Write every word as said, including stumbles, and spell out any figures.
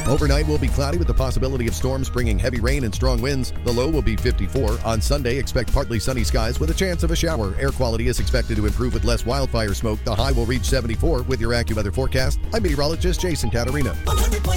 Overnight will be cloudy with the possibility of storms bringing heavy rain and strong winds. The low will be fifty-four. On Sunday, expect partly sunny skies with a chance of a shower. Air quality is expected to improve with less wildfire smoke. The high will reach seventy-four with your AccuWeather forecast. I'm meteorologist Jason Caterina.